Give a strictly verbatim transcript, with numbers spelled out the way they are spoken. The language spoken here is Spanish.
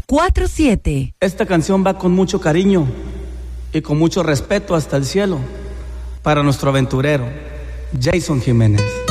cuatro siete. Esta canción va con mucho cariño y con mucho respeto hasta el cielo para nuestro aventurero, Jason Jiménez.